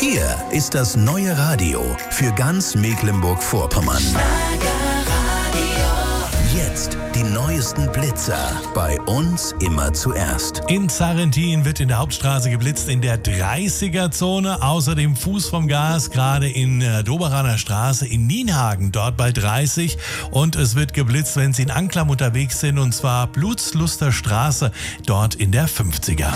Hier ist das neue Radio für ganz Mecklenburg-Vorpommern. Jetzt die neuesten Blitzer. Bei uns immer zuerst. In Sarrentin wird in der Hauptstraße geblitzt in der 30er-Zone. Außerdem Fuß vom Gas, gerade in Doberaner Straße in Nienhagen, dort bei 30. Und es wird geblitzt, wenn Sie in Anklam unterwegs sind, und zwar Blutsluster Straße, dort in der 50er.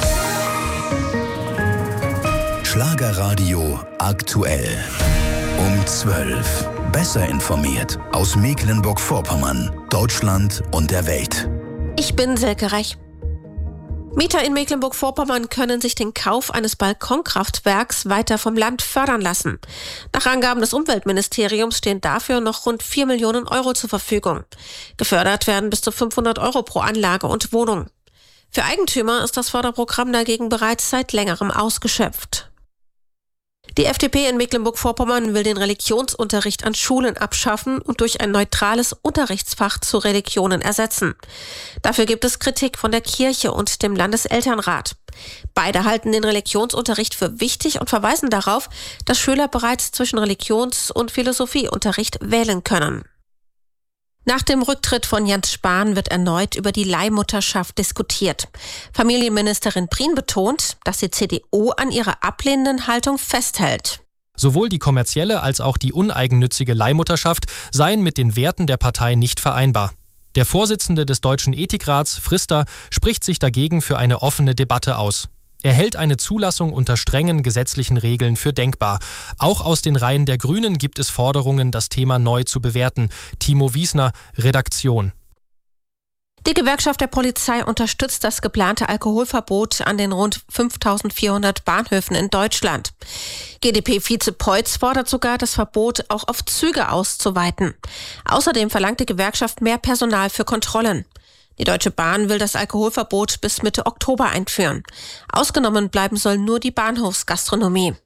Schlagerradio aktuell. Um 12. Besser informiert aus Mecklenburg-Vorpommern, Deutschland und der Welt. Ich bin Silke Reich. Mieter in Mecklenburg-Vorpommern können sich den Kauf eines Balkonkraftwerks weiter vom Land fördern lassen. Nach Angaben des Umweltministeriums stehen dafür noch rund 4 Millionen Euro zur Verfügung. Gefördert werden bis zu 500 Euro pro Anlage und Wohnung. Für Eigentümer ist das Förderprogramm dagegen bereits seit längerem ausgeschöpft. Die FDP in Mecklenburg-Vorpommern will den Religionsunterricht an Schulen abschaffen und durch ein neutrales Unterrichtsfach zu Religionen ersetzen. Dafür gibt es Kritik von der Kirche und dem Landeselternrat. Beide halten den Religionsunterricht für wichtig und verweisen darauf, dass Schüler bereits zwischen Religions- und Philosophieunterricht wählen können. Nach dem Rücktritt von Jens Spahn wird erneut über die Leihmutterschaft diskutiert. Familienministerin Prien betont, dass die CDU an ihrer ablehnenden Haltung festhält. Sowohl die kommerzielle als auch die uneigennützige Leihmutterschaft seien mit den Werten der Partei nicht vereinbar. Der Vorsitzende des Deutschen Ethikrats, Frister, spricht sich dagegen für eine offene Debatte aus. Er hält eine Zulassung unter strengen gesetzlichen Regeln für denkbar. Auch aus den Reihen der Grünen gibt es Forderungen, das Thema neu zu bewerten. Timo Wiesner, Redaktion. Die Gewerkschaft der Polizei unterstützt das geplante Alkoholverbot an den rund 5.400 Bahnhöfen in Deutschland. GdP-Vize Peutz fordert sogar, das Verbot auch auf Züge auszuweiten. Außerdem verlangt die Gewerkschaft mehr Personal für Kontrollen. Die Deutsche Bahn will das Alkoholverbot bis Mitte Oktober einführen. Ausgenommen bleiben soll nur die Bahnhofsgastronomie.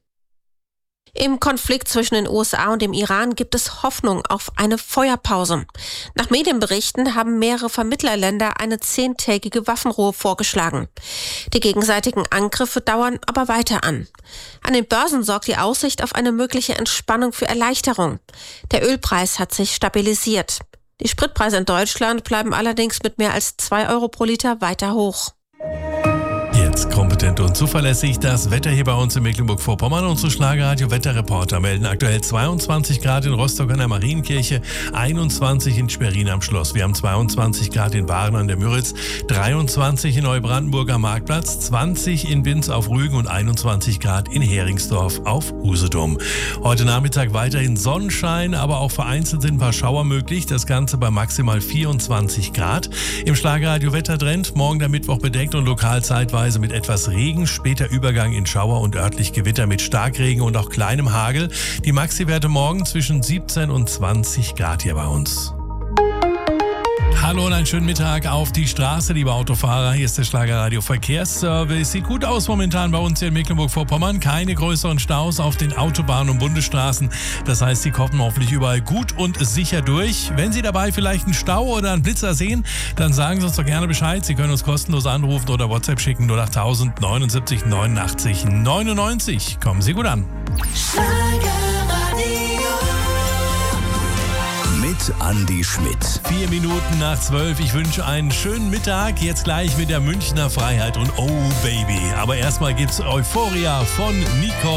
Im Konflikt zwischen den USA und dem Iran gibt es Hoffnung auf eine Feuerpause. Nach Medienberichten haben mehrere Vermittlerländer eine 10-tägige Waffenruhe vorgeschlagen. Die gegenseitigen Angriffe dauern aber weiter an. An den Börsen sorgt die Aussicht auf eine mögliche Entspannung für Erleichterung. Der Ölpreis hat sich stabilisiert. Die Spritpreise in Deutschland bleiben allerdings mit mehr als 2 Euro pro Liter weiter hoch. Jetzt kompetent und zuverlässig das Wetter hier bei uns in Mecklenburg-Vorpommern. Unsere Schlagerradio-Wetterreporter melden aktuell 22 Grad in Rostock an der Marienkirche, 21 in Schwerin am Schloss. Wir haben 22 Grad in Waren an der Müritz, 23 in Neubrandenburg am Marktplatz, 20 in Binz auf Rügen und 21 Grad in Heringsdorf auf Usedom. Heute Nachmittag weiterhin Sonnenschein, aber auch vereinzelt sind ein paar Schauer möglich. Das Ganze bei maximal 24 Grad. Im Schlagerradio-Wettertrend morgen der Mittwoch bedeckt und lokal zeitweise mit etwas Regen, später Übergang in Schauer und örtlich Gewitter mit Starkregen und auch kleinem Hagel. Die Maxi-Werte morgen zwischen 17 und 20 Grad hier bei uns. Hallo und einen schönen Mittag auf die Straße, liebe Autofahrer. Hier ist der Schlagerradio Verkehrsservice. Sieht gut aus momentan bei uns hier in Mecklenburg-Vorpommern. Keine größeren Staus auf den Autobahnen und Bundesstraßen. Das heißt, Sie kommen hoffentlich überall gut und sicher durch. Wenn Sie dabei vielleicht einen Stau oder einen Blitzer sehen, dann sagen Sie uns doch gerne Bescheid. Sie können uns kostenlos anrufen oder WhatsApp schicken 08000 79 89 99. Kommen Sie gut an. Mit Andi Schmidt. 4 Minuten nach 12. Ich wünsche einen schönen Mittag. Jetzt gleich mit der Münchner Freiheit und Oh Baby. Aber erstmal gibt's Euphoria von Nicole.